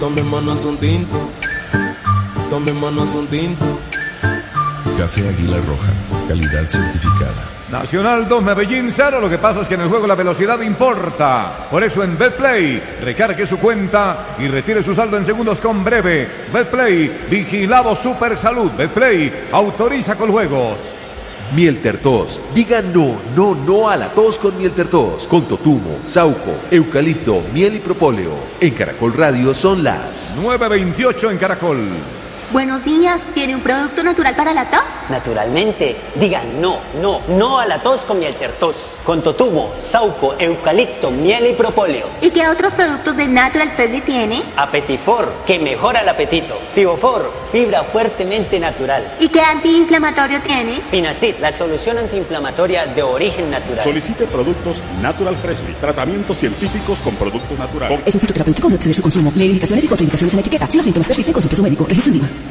Tomémonos un tinto, tomémonos un tinto. Café Águila Roja, calidad certificada. Nacional 2, Medellín 0. Lo que pasa es que en el juego la velocidad importa. Por eso en Betplay, recargue su cuenta y retire su saldo en segundos con Breve. Betplay, vigilado Super Salud. Betplay, autoriza con juegos. Miel Tertos. Diga no, no, no a la tos con Miel Tertos. Con totumo, sauco, eucalipto, miel y propóleo. En Caracol Radio son las 9:28 en Caracol. Buenos días, ¿tiene un producto natural para la tos? Naturalmente, digan no, no, no a la tos con Miel Tertos. Con totumo, sauco, eucalipto, miel y propóleo. ¿Y qué otros productos de Natural Freshly tiene? Apetifor, que mejora el apetito. Fibofor, fibra fuertemente natural. ¿Y qué antiinflamatorio tiene? Finacid, la solución antiinflamatoria de origen natural. Solicite productos Natural Freshly, tratamientos científicos con productos naturales. Es un fitoterapéutico, no exceder su consumo. Lee indicaciones y contraindicaciones en la etiqueta. Si los síntomas persisten, consulte a su médico. Registro en Lima.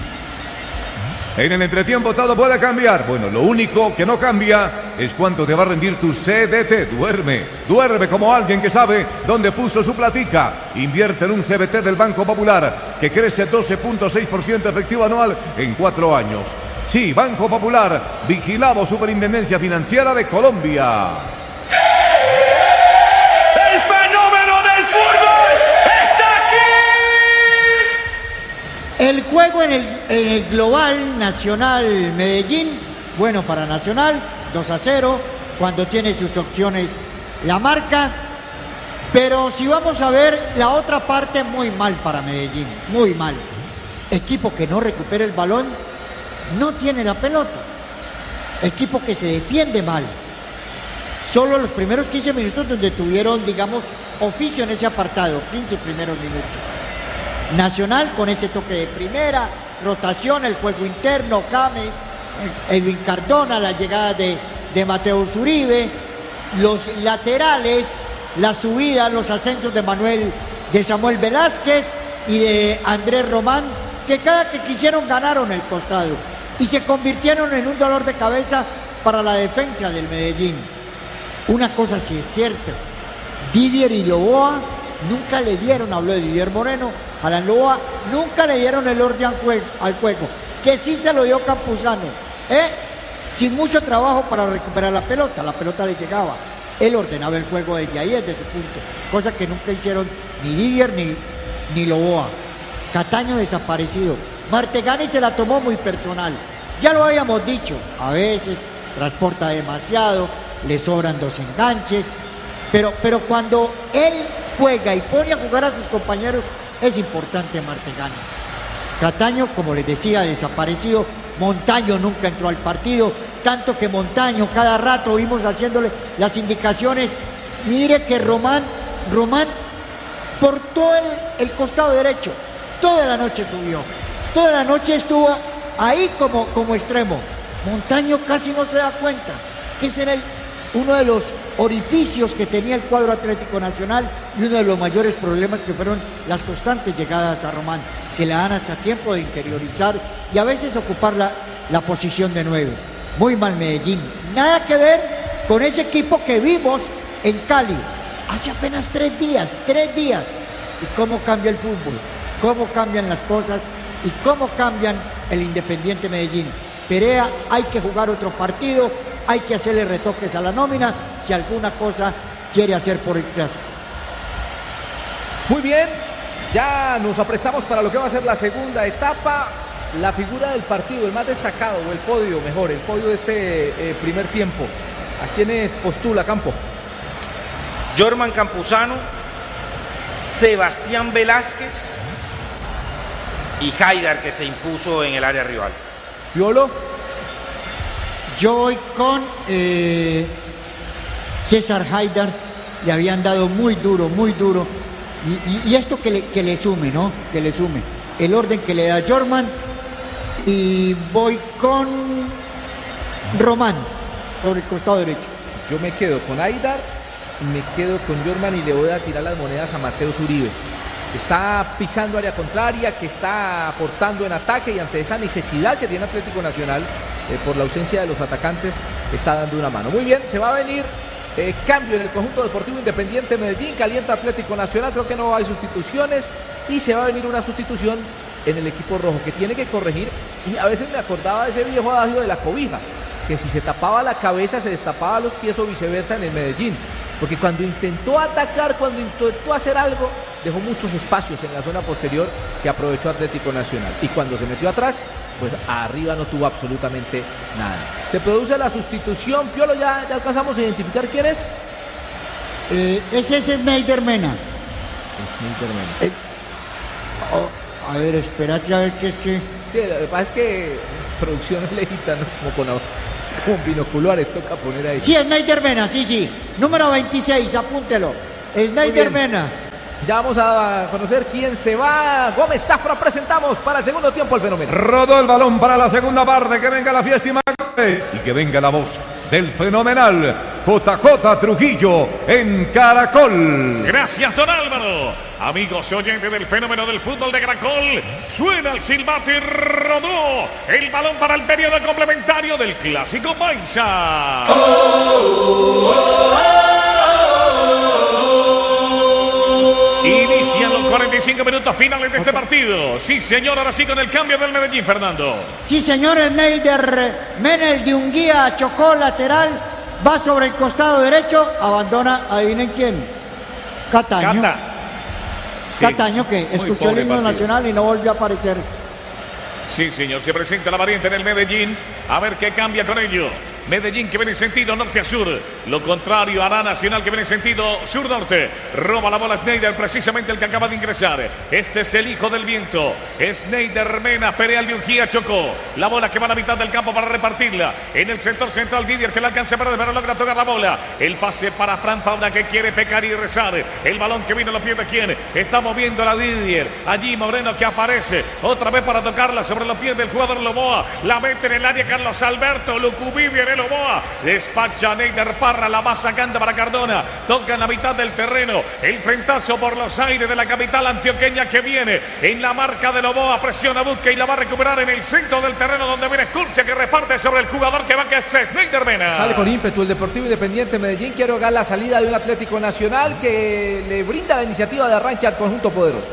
En el entretiempo todo puede cambiar. Bueno, lo único que no cambia es cuánto te va a rendir tu CDT. Duerme como alguien que sabe dónde puso su platica. Invierte en un CBT del Banco Popular que crece 12.6% efectivo anual en 4 años. Sí, Banco Popular, vigilado Superintendencia Financiera de Colombia. ¡El fenómeno del fútbol está aquí! El juego en el global Nacional Medellín, bueno para Nacional, 2-0, cuando tiene sus opciones la marca. Pero si vamos a ver la otra parte, muy mal para Medellín, muy mal. Equipo que no recupera el balón, no tiene la pelota. Equipo que se defiende mal. Solo los primeros 15 minutos donde tuvieron, digamos, oficio en ese apartado, 15 primeros minutos. Nacional con ese toque de primera, rotación, el juego interno, Cames, Edwin Cardona, la llegada de Mateo Uribe, los laterales, la subida, los ascensos de Samuel Velázquez y de Andrés Román, que cada que quisieron ganaron el costado y se convirtieron en un dolor de cabeza para la defensa del Medellín. Una cosa sí es cierta, Didier y Loboa nunca le dieron, habló de Didier Moreno, Alan Loboa, nunca le dieron el orden al juego, que sí se lo dio Campuzano, sin mucho trabajo para recuperar la pelota le llegaba, él ordenaba el juego desde ahí, desde ese punto, cosa que nunca hicieron ni Didier ni Loboa. Cataño desaparecido, Martegani se la tomó muy personal, ya lo habíamos dicho, a veces transporta demasiado, le sobran 2 enganches, pero cuando él juega y pone a jugar a sus compañeros, es importante Martegani. Cataño, como les decía, desaparecido. Montaño nunca entró al partido, tanto que Montaño cada rato vimos haciéndole las indicaciones. Mire que Román por todo el costado derecho, toda la noche subió, toda la noche estuvo ahí como extremo. Montaño casi no se da cuenta que ese era uno de los orificios que tenía el cuadro Atlético Nacional y uno de los mayores problemas que fueron las constantes llegadas a Román, que le dan hasta tiempo de interiorizar y a veces ocupar la posición de 9. Muy mal Medellín, nada que ver con ese equipo que vimos en Cali hace apenas 3 días, y cómo cambia el fútbol, cómo cambian las cosas y cómo cambian el Independiente Medellín. Perea, hay que jugar otro partido, hay que hacerle retoques a la nómina si alguna cosa quiere hacer por el clásico. Muy bien, ya nos aprestamos para lo que va a ser la segunda etapa. La figura del partido, el más destacado, o el podio mejor, el podio de este primer tiempo. ¿A quiénes postula, Campo? Jorman Campuzano, Sebastián Velázquez y Haidar, que se impuso en el área rival. ¿Piolo? Yo voy con César Haidar, le habían dado muy duro, y esto que le sume, ¿no? Que le sume el orden que le da Jorman, y voy con Román sobre el costado derecho. Yo me quedo con Haidar, me quedo con Jorman y le voy a tirar las monedas a Mateo Uribe, que está pisando área contraria, que está aportando en ataque y ante esa necesidad que tiene Atlético Nacional por la ausencia de los atacantes, está dando una mano. Muy bien, se va a venir cambio en el conjunto Deportivo Independiente Medellín, calienta Atlético Nacional, creo que no hay sustituciones y se va a venir una sustitución en el equipo rojo que tiene que corregir. Y a veces me acordaba de ese viejo adagio de la cobija, que si se tapaba la cabeza se destapaba los pies o viceversa en el Medellín, porque cuando intentó atacar, cuando intentó hacer algo, dejó muchos espacios en la zona posterior que aprovechó Atlético Nacional, y cuando se metió atrás, pues arriba no tuvo absolutamente nada. Se produce la sustitución. Piolo, ya alcanzamos a identificar quién es. Ese es Snyder Mena. Snyder Mena. A ver, espérate a ver qué es que... Sí, lo que pasa es que producción es lejita, ¿no? Como con binoculares toca poner ahí. Sí, Snyder Mena, sí. Número 26, apúntelo. Snyder Mena. Ya vamos a conocer quién se va. Gómez Zafra, presentamos para el segundo tiempo el fenómeno. Rodó el balón para la segunda parte. Que venga la fiesta y que venga la voz del fenomenal JJ Trujillo en Caracol. Gracias, don Álvaro. Amigos oyentes del fenómeno del fútbol de Caracol, suena el silbato y rodó el balón para el periodo complementario del Clásico Paisa. Inician los 45 minutos finales de este partido. Sí, señor, ahora sí con el cambio del Medellín, Fernando. Sí, señor, Snyder Mena, el de Unguía, chocó lateral, va sobre el costado derecho, abandona, adivinen quién. Cataño. Cataño, que escuchó el himno nacional y no volvió a aparecer. Sí, señor, se presenta la variante en el Medellín. A ver qué cambia con ello. Medellín que viene en sentido norte a sur. Lo contrario hará Nacional que viene en sentido sur-norte. Roba la bola Snyder, precisamente el que acaba de ingresar. Este es el hijo del viento. Snyder Mena, Pereal de Ungía, chocó. La bola que va a la mitad del campo para repartirla. En el sector central, Didier que la alcanza a perder, pero logra tocar la bola. El pase para Fran Fauna que quiere pecar y rezar. El balón que vino a los pies de quién. Está moviendo la Didier. Allí Moreno que aparece. Otra vez para tocarla sobre los pies del jugador Loboa. La mete en el área Carlos Alberto. Lucubí viene Loboa, despacha Neider Parra, la va sacando para Cardona, toca en la mitad del terreno, el frentazo por los aires de la capital antioqueña que viene en la marca de Loboa, presiona, busca y la va a recuperar en el centro del terreno donde viene Escurcia que reparte sobre el jugador que va, que es Neider Mena. Sale con ímpetu el Deportivo Independiente Medellín, quiere hogar la salida de un Atlético Nacional que le brinda la iniciativa de arranque al conjunto poderoso.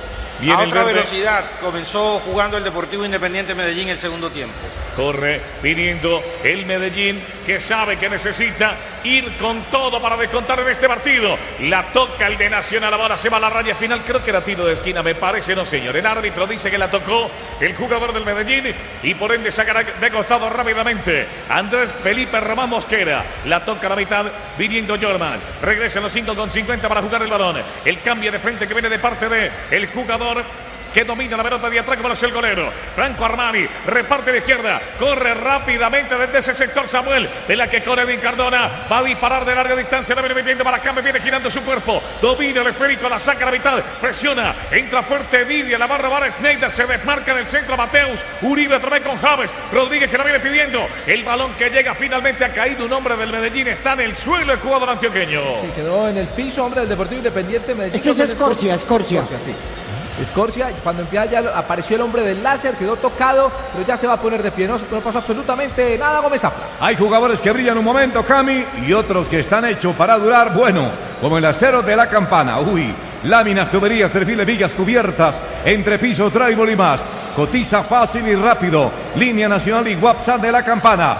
A otra velocidad comenzó jugando el Deportivo Independiente Medellín el segundo tiempo. Corre viniendo el Medellín que sabe que necesita ir con todo para descontar en este partido. La toca el de Nacional, ahora se va a la raya final. Creo que era tiro de esquina, me parece, no señor. El árbitro dice que la tocó el jugador del Medellín y por ende sacará de costado rápidamente Andrés Felipe Román Mosquera. La toca a la mitad viniendo Jorman. Regresan los 5:50 para jugar el balón. El cambio de frente que viene de parte de el jugador que domina la pelota de atrás como lo es el golero. Franco Armani reparte de izquierda, corre rápidamente desde ese sector Samuel, de la que corre Edwin Cardona, va a disparar de larga distancia, la viene metiendo para acá, me viene girando su cuerpo, domina el esférico, la saca a la mitad, presiona, entra fuerte Didier, la va a robar Snyder, se desmarca en el centro Mateus, Uribe otra vez con Javes, Rodríguez que la viene pidiendo, el balón que llega finalmente ha caído un hombre del Medellín, está en el suelo el jugador antioqueño. Sí, quedó en el piso, hombre del Deportivo Independiente Medellín. Ese es Escorcia. Sí. Escorcia, cuando empieza ya apareció el hombre del láser, quedó tocado, pero ya se va a poner de pie, no pasó absolutamente nada Gómez Zafra. Hay jugadores que brillan un momento, Cami, y otros que están hechos para durar, bueno, como el acero de la Campana. Láminas, tuberías, perfiles, vigas cubiertas, entrepiso, trébol y más. Cotiza fácil y rápido. Línea nacional y WhatsApp de la Campana.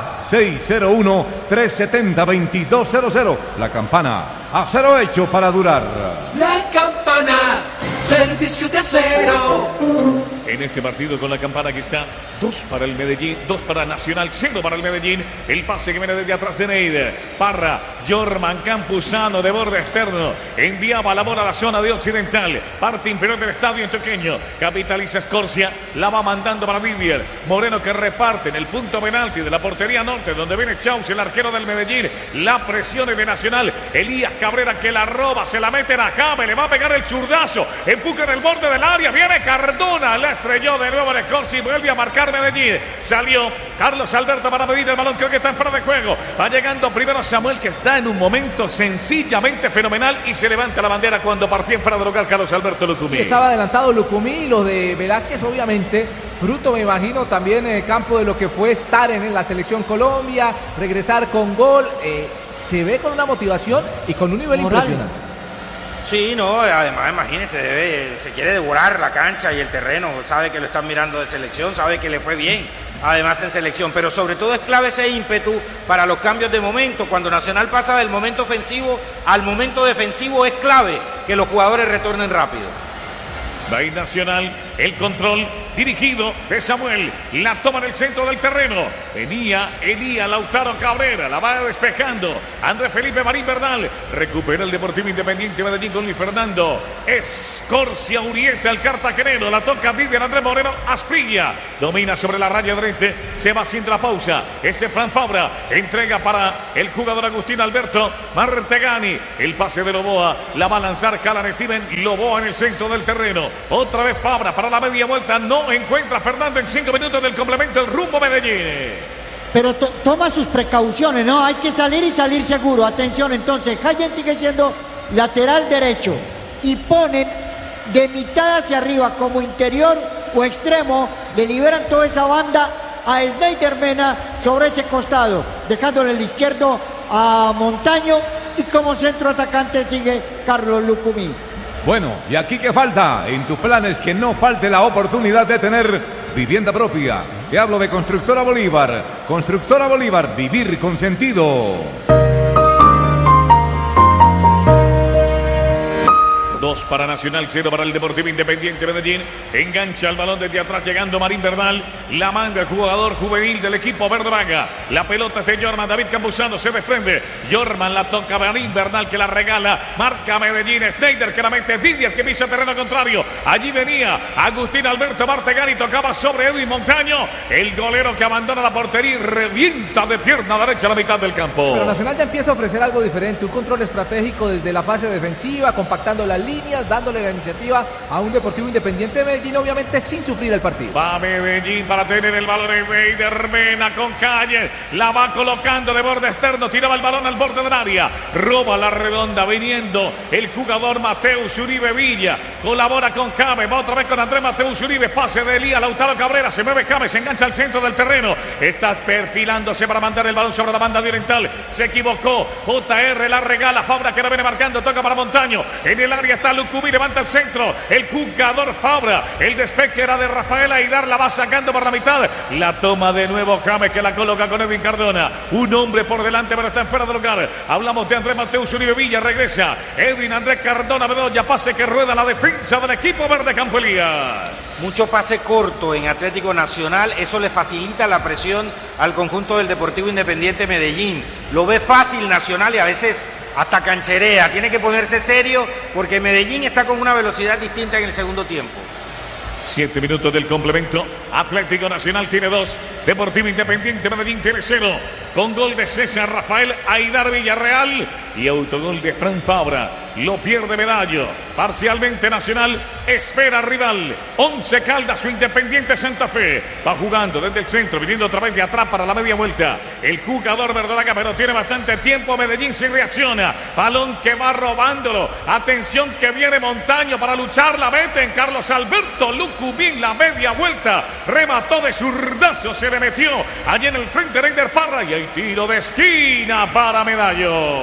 601-370-2200. La Campana, acero hecho para durar. La Campana, servicio de acero. En este partido con la Campana que está 2 para el Medellín, 2 para Nacional, 0 para el Medellín. El pase que viene desde atrás de Neider. Parra, Jorman Campuzano de borde externo. Enviaba la bola a la zona de occidental. Parte inferior del estadio antioqueño. Capitaliza Escorcia. La va mandando para Didier. Moreno que reparte en el punto penalti de la portería norte, donde viene Chaus, el arquero del Medellín. La presión es de Nacional. Elías Cabrera que la roba. Se la meten a Jaime. Le va a pegar el zurdazo. Empuja en el borde del área. Viene Cardona. La estrelló de nuevo en Escorcia y vuelve a marcar Medellín. Salió Carlos Alberto para medir el balón. Creo que está en fuera de juego. Va llegando primero Samuel, que está en un momento sencillamente fenomenal y se levanta la bandera cuando partía en fuera de lugar Carlos Alberto Lucumí. Sí, estaba adelantado Lucumí y los de Velázquez obviamente fruto, me imagino, también en el campo de lo que fue estar en la Selección Colombia, regresar con gol, se ve con una motivación y con un nivel impresionante. Sí, no, además imagínese, se quiere devorar la cancha y el terreno, sabe que lo están mirando de selección, sabe que le fue bien, además en selección, pero sobre todo es clave ese ímpetu para los cambios de momento. Cuando Nacional pasa del momento ofensivo al momento defensivo, es clave que los jugadores retornen rápido. Va a ir Nacional, el control dirigido de Samuel, la toma en el centro del terreno, venía Lautaro Cabrera, la va despejando Andrés Felipe Marín Bernal, recupera el Deportivo Independiente Medellín con Luis Fernando Escorcia Urieta, el cartagenero, la toca Didier Andrés Moreno Asprilla, domina sobre la raya frente, se va haciendo la pausa, ese Fran Fabra, entrega para el jugador Agustín Alberto Martegani, el pase de Loboa, la va a lanzar Callan Steven, Loboa en el centro del terreno, otra vez Fabra para la media vuelta, no encuentra Fernando en 5 minutos del complemento el rumbo Medellín. Pero toma sus precauciones, ¿no? Hay que salir y salir seguro. Atención, entonces, Hayen sigue siendo lateral derecho y ponen de mitad hacia arriba como interior o extremo, le liberan toda esa banda a Snyder Mena sobre ese costado, dejándole el izquierdo a Montaño y como centro atacante sigue Carlos Lucumí. Bueno, ¿y aquí qué falta? En tus planes que no falte la oportunidad de tener vivienda propia. Te hablo de Constructora Bolívar. Constructora Bolívar, vivir con sentido. 2 para Nacional, 0 para el Deportivo Independiente Medellín. Engancha el balón desde atrás llegando Marín Bernal. La manda el jugador juvenil del equipo verde vaga. La pelota es de Jorman. David Campuzano se desprende. Jorman la toca Marín Bernal que la regala. Marca Medellín. Snyder que la mete. Didier que pisa terreno contrario. Allí venía Agustín Alberto Martegani. Tocaba sobre Edwin Montaño. El golero que abandona la portería y revienta de pierna derecha a la mitad del campo. Pero Nacional ya empieza a ofrecer algo diferente. Un control estratégico desde la fase defensiva, compactando la líneas, dándole la iniciativa a un Deportivo Independiente de Medellín, obviamente sin sufrir el partido. Va Medellín para tener el balón en Snyder Mena con Calle, la va colocando de borde externo, tiraba el balón al borde del área, roba la redonda, viniendo el jugador Mateus Uribe Villa, colabora con Came, va otra vez con Andrés Mateus Uribe, pase de Elías, Lautaro Cabrera, se mueve Came, se engancha al centro del terreno, está perfilándose para mandar el balón sobre la banda oriental, se equivocó, JR la regala, Fabra que la viene marcando, toca para Montaño, en el área está Lucumí, levanta el centro, el jugador Fabra, el despeje era de Rafael Aidar, la va sacando por la mitad, la toma de nuevo James que la coloca con Edwin Cardona, un hombre por delante pero está en fuera de lugar, hablamos de Andrés Mateus Uribe Villa, regresa Edwin Andrés Cardona, Bedoya, pase que rueda la defensa del equipo verde Campo Elías. Mucho pase corto en Atlético Nacional, eso le facilita la presión al conjunto del Deportivo Independiente Medellín, lo ve fácil Nacional y a veces hasta cancherea, tiene que ponerse serio porque Medellín está con una velocidad distinta en el segundo tiempo. 7 minutos del complemento. Atlético Nacional tiene 2. Deportivo Independiente Medellín tiene 0. Con gol de César Rafael Aidar Villarreal y autogol de Fran Fabra. Lo pierde Medallo. Parcialmente Nacional espera rival. 11 Caldas o Independiente Santa Fe. Va jugando desde el centro, viniendo otra vez de atrás para la media vuelta. El jugador verdolaga, pero tiene bastante tiempo. Medellín sin reacciona. Balón que va robándolo. Atención que viene Montaño para luchar. La mete en Carlos Alberto Lucumí, la media vuelta. Remató de zurdazo, se le metió allí en el frente de Eider Parra y hay tiro de esquina para Medallo.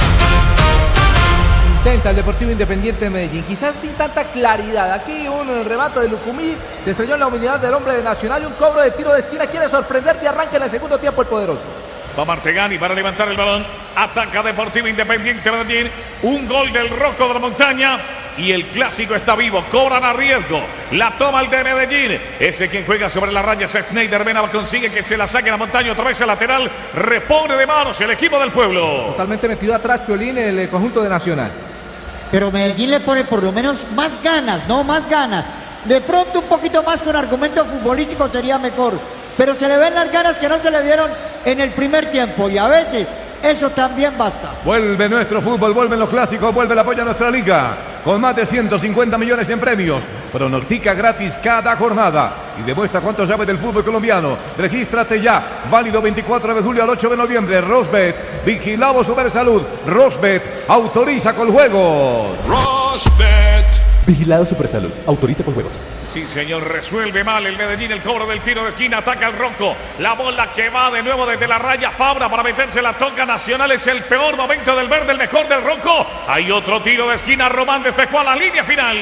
Intenta el Deportivo Independiente de Medellín, quizás sin tanta claridad. Aquí un remate de Lucumí, se estrelló en la unidad del hombre de Nacional y un cobro de tiro de esquina. Quiere sorprender de arranque en el segundo tiempo el poderoso. Va Martegani para levantar el balón. Ataca Deportivo Independiente de Medellín. Un gol del Rocco de la Montaña. Y el clásico está vivo. Cobran a riesgo. La toma el de Medellín. Ese quien juega sobre la raya es Snyder Mena. Consigue que se la saque a la Montaña. Otra vez el lateral. Repone de manos el equipo del pueblo. Totalmente metido atrás Piolín en el conjunto de Nacional. Pero Medellín le pone por lo menos más ganas, ¿no? Más ganas. De pronto un poquito más con argumento futbolístico sería mejor. Pero se le ven las ganas que no se le vieron en el primer tiempo. Y a veces eso también basta. Vuelve nuestro fútbol, vuelven los clásicos, vuelve el apoyo a nuestra liga. Con más de 150 millones en premios. Pronostica gratis cada jornada. Y demuestra cuánto sabe del fútbol colombiano. Regístrate ya. Válido 24 de julio al 8 de noviembre. Rosbet. Vigilamos Supersalud. Rosbet. Autoriza con juegos. Rosbet. Vigilado Supersalud. Autoriza con juegos. Sí, señor, resuelve mal el Medellín, el cobro del tiro de esquina, ataca el Rocco. La bola que va de nuevo desde la raya, Fabra para meterse, la toca Nacional, es el peor momento del verde, el mejor del Rocco. Hay otro tiro de esquina, Román despejó a la línea final.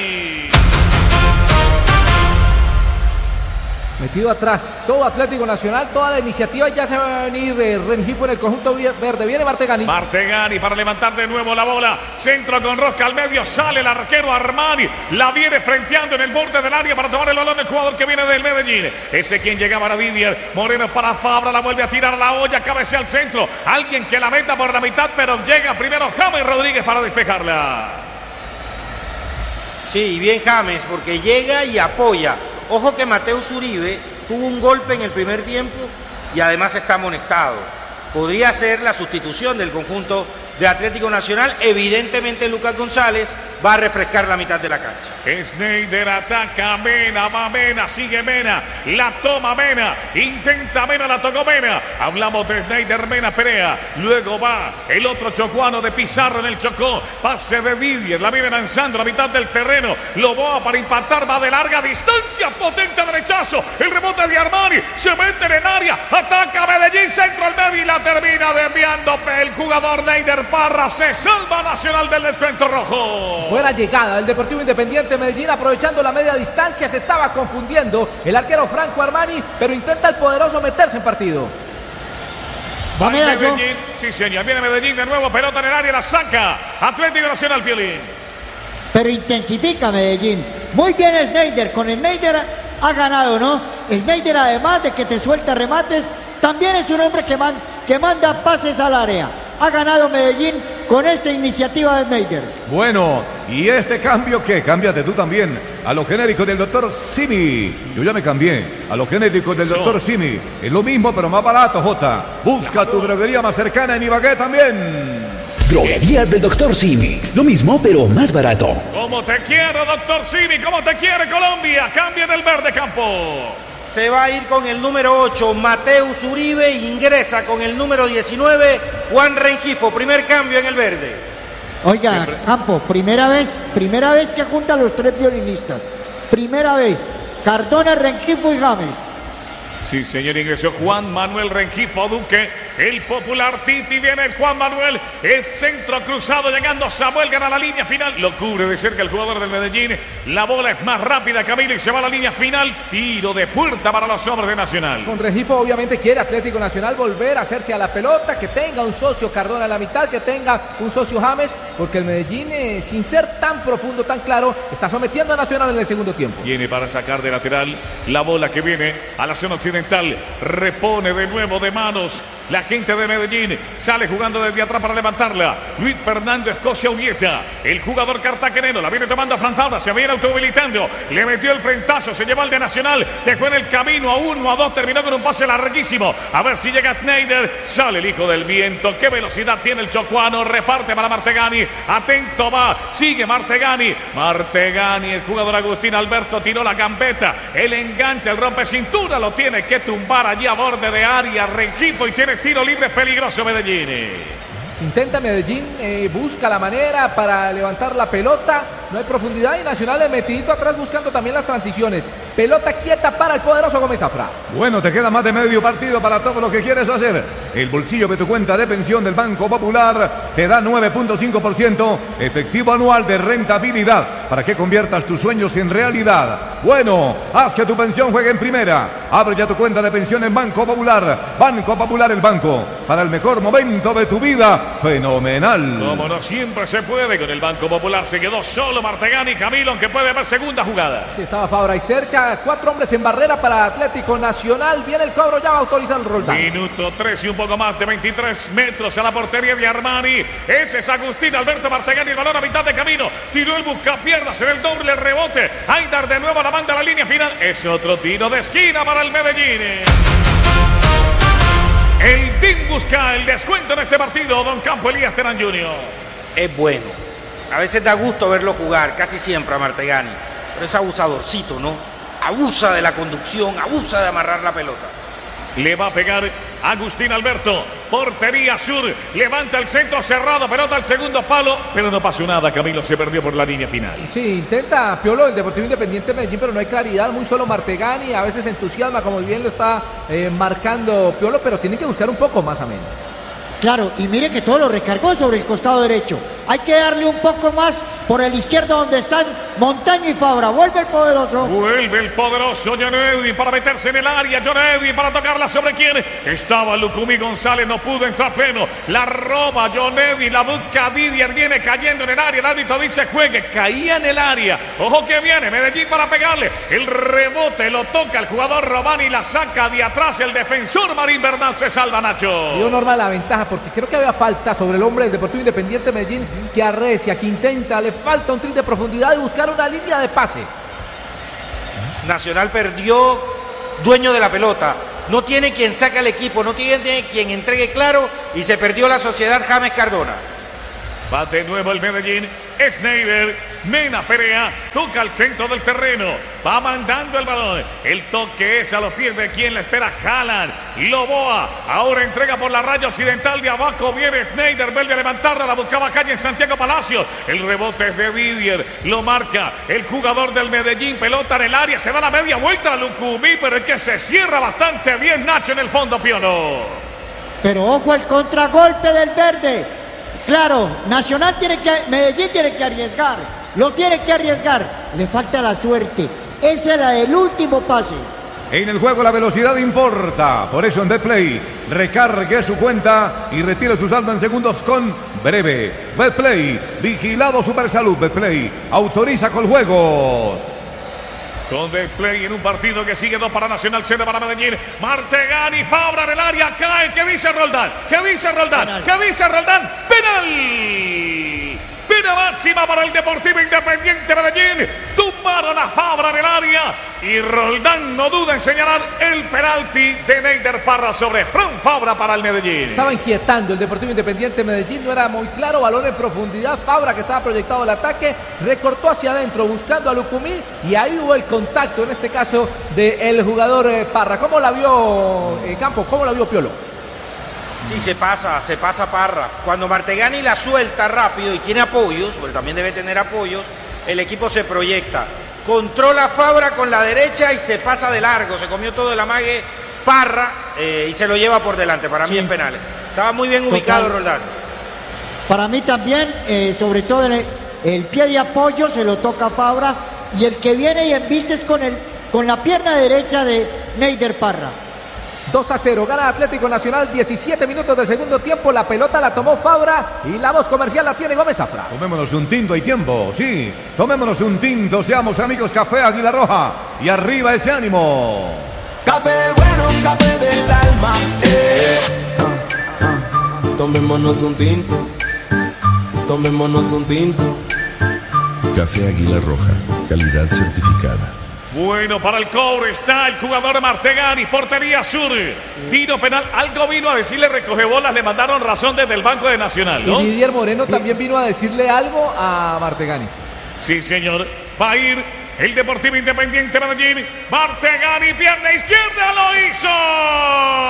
Metido atrás, todo Atlético Nacional, toda la iniciativa, ya se va a venir Rengifo en el conjunto verde, viene Martegani. Martegani para levantar de nuevo la bola, centro con rosca al medio, sale el arquero Armani, la viene frenteando en el borde del área para tomar el balón el jugador que viene del Medellín, ese quien llegaba a Didier, Moreno para Fabra, la vuelve a tirar a la olla, cabecea al centro, alguien que la meta por la mitad, pero llega primero James Rodríguez para despejarla. Sí, bien James, porque llega y apoya. Ojo que Mateus Uribe tuvo un golpe en el primer tiempo y además está amonestado. Podría ser la sustitución del conjunto de Atlético Nacional. Evidentemente Lucas González va a refrescar la mitad de la cancha. Schneider ataca a Mena, va Mena, sigue Mena, la toma Mena, intenta Mena, la tocó Mena. Hablamos de Schneider, Mena, Perea. Luego va el otro chocuano de Pizarro en el Chocó. Pase de Didier, la viene lanzando a la mitad del terreno. Loboa para impactar, va de larga distancia, potente derechazo. El rebote de Armani, se mete en área, ataca Medellín, centro al medio y la termina desviando el jugador Neider Parra. Se salva Nacional del descuento rojo. Buena llegada del Deportivo Independiente Medellín, aprovechando la media distancia, se estaba confundiendo el arquero Franco Armani, pero intenta el poderoso meterse en partido. Va Medellín. Sí, señor, viene Medellín de nuevo, pelota en el área, la saca Atlético Nacional, Piolín. Pero intensifica Medellín. Muy bien Schneider, con Schneider ha ganado, ¿no? Schneider, además de que te suelta remates, también es un hombre que manda pases al área. Ha ganado Medellín con esta iniciativa de Schneider. Bueno, ¿y este cambio qué? Cámbiate tú también a lo genérico del doctor Simi. Yo ya me cambié a lo genérico del doctor Simi. Es lo mismo, pero más barato, Jota. Busca tu droguería más cercana en Ibagué también. Droguerías del doctor Simi. Lo mismo, pero más barato. Como te quiero, doctor Simi, como te quiere Colombia. Cambia del verde campo. Se va a ir con el número 8, Mateus Uribe, ingresa con el número 19, Juan Rengifo, primer cambio en el verde. Oiga, siempre. Campo, primera vez que junta a los tres violinistas. Primera vez, Cardona, Rengifo y James. Sí, señor, ingresó Juan Manuel Rengifo Duque, el popular Titi, viene el Juan Manuel, es centro cruzado, llegando Samuel, gana la línea final, lo cubre de cerca el jugador del Medellín, la bola es más rápida, Camilo, y se va a la línea final, tiro de puerta para los hombres de Nacional. Con Rengifo obviamente quiere Atlético Nacional volver a hacerse a la pelota, que tenga un socio Cardona a la mitad, que tenga un socio James, porque el Medellín, sin ser tan profundo, tan claro, está sometiendo a Nacional en el segundo tiempo. Viene para sacar de lateral la bola que viene a la zona occidental, repone de nuevo de manos la gente de Medellín, sale jugando desde atrás para levantarla, Luis Fernando Escocia Urieta, el jugador cartagenero, la viene tomando a Fran Fabra, se viene automovilizando, le metió el frentazo, se llevó al de Nacional, dejó en el camino a 1, a 2, terminó con un pase larguísimo, a ver si llega Schneider, sale el hijo del viento, qué velocidad tiene el chocuano, reparte para Martegani, atento va, sigue Martegani, el jugador Agustín Alberto tiró la gambeta, el enganche, el rompe cintura, lo tiene que tumbar allí a borde de área, Rengifo, y tiene tiro libre peligroso Medellín. Intenta Medellín, busca la manera para levantar la pelota, no hay profundidad y Nacional metidito atrás buscando también las transiciones. Pelota quieta para el poderoso Gómez Zafra. Bueno, te queda más de medio partido para todo lo que quieres hacer. El bolsillo de tu cuenta de pensión del Banco Popular te da 9.5% efectivo anual de rentabilidad para que conviertas tus sueños en realidad. Bueno, haz que tu pensión juegue en primera. Abre ya tu cuenta de pensión en Banco Popular. Banco Popular, el banco para el mejor momento de tu vida. Fenomenal. Como no siempre se puede, con el Banco Popular se quedó solo Martegani, Camilo, aunque puede haber segunda jugada. Sí, estaba Fabra ahí cerca, 4 hombres en barrera para Atlético Nacional, viene el cobro, ya va a autorizar el Roldán. Minuto 3 y un poco más de 23 metros a la portería de Armani, ese es Agustín Alberto Martegani, el balón a mitad de camino, tiró el buscapiernas en el doble rebote, Aidar de nuevo la manda a la línea final, es otro tiro de esquina para el Medellín. El team busca el descuento en este partido, don Campo Elías Terán Jr. Es bueno. A veces da gusto verlo jugar, casi siempre a Martegani. Pero es abusadorcito, ¿no? Abusa de la conducción, abusa de amarrar la pelota. Le va a pegar Agustín Alberto. Portería Sur. Levanta el centro cerrado. Pelota al segundo palo. Pero no pasó nada. Camilo se perdió por la línea final. Sí, intenta Piolo el Deportivo Independiente Medellín, pero no hay claridad. Muy solo Martegani. A veces entusiasma, como bien lo está marcando Piolo, pero tiene que buscar un poco más ameno. Claro, y mire que todo lo recargó sobre el costado derecho. Hay que darle un poco más por el izquierdo donde están Montaño y Fabra. Vuelve el poderoso. Vuelve el poderoso John Edwin para meterse en el área. John Edwin para tocarla sobre quién. Estaba Lucumí González, no pudo entrar pleno. La roba John Edwin, la busca Didier, viene cayendo en el área. El árbitro dice juegue, caía en el área. Ojo que viene Medellín para pegarle. El rebote lo toca el jugador Román y la saca de atrás. El defensor Marín Bernal se salva, Nacho. Dio Norma la ventaja porque creo que había falta sobre el hombre del Deportivo Independiente Medellín, que arrecia, que intenta, le falta un tris de profundidad y buscar una línea de pase. Nacional perdió dueño de la pelota. No tiene quien saque al equipo, no tiene quien entregue claro y se perdió la sociedad James Cardona. Bate nuevo el Medellín. Schneider, Mena Perea, toca al centro del terreno, va mandando el balón, el toque es a los pies de quien la espera, Haaland, Loboa, ahora entrega por la raya occidental, de abajo viene Schneider, vuelve a levantarla, la buscaba calle en Santiago Palacios, el rebote es de Didier, lo marca el jugador del Medellín, pelota en el área, se da la media vuelta a Lucumí, pero es que se cierra bastante bien Nacho en el fondo, Piono. Pero ojo al contragolpe del verde. Claro, Medellín tiene que arriesgar, lo tiene que arriesgar, le falta la suerte, esa es la del último pase. En el juego la velocidad importa, por eso en Betplay recargue su cuenta y retire su saldo en segundos con Breve. Betplay, vigilado Supersalud. Betplay, autoriza con juegos. Con Betplay en un partido que sigue 2 para Nacional, 0 para Medellín. Martegani, Fabra en el área, cae. ¿Qué dice Roldán? ¿Qué dice Roldán? Penal. ¿Qué dice Roldán? ¡Penal! Pena máxima para el Deportivo Independiente Medellín. Tumbaron a Fabra en el área y Roldán no duda en señalar el penalti de Neider Parra sobre Fran Fabra para el Medellín. Estaba inquietando el Deportivo Independiente Medellín, no era muy claro, balón en profundidad, Fabra que estaba proyectado el ataque, recortó hacia adentro buscando a Lucumí y ahí hubo el contacto, en este caso del jugador Parra. ¿Cómo la vio Campos? ¿Cómo la vio Piolo? Y se pasa Parra. Cuando Martegani la suelta rápido y tiene apoyos, porque también debe tener apoyos, el equipo se proyecta. Controla Fabra con la derecha y se pasa de largo. Se comió todo el amague Parra y se lo lleva por delante. Para mí en penales. Estaba muy bien ubicado Roldán. Para mí también, sobre todo el pie de apoyo se lo toca a Fabra y el que viene y embiste es con la pierna derecha de Neider Parra. 2-0, gana Atlético Nacional, 17 minutos del segundo tiempo, la pelota la tomó Fabra y la voz comercial la tiene Gómez Zafra. Tomémonos un tinto, hay tiempo, sí, tomémonos un tinto, seamos amigos, Café Águila Roja, y arriba ese ánimo. Café bueno, café del alma, Tomémonos un tinto, tomémonos un tinto. Café Águila Roja, calidad certificada. Bueno, para el cobre está el jugador Martegani, portería sur, tiro penal, algo vino a decirle recoge bolas, le mandaron razón desde el Banco de Nacional, ¿no? Y Didier Moreno también vino a decirle algo a Martegani. Sí, señor, va a ir el Deportivo Independiente Medellín, Martegani, pierna izquierda, lo hizo.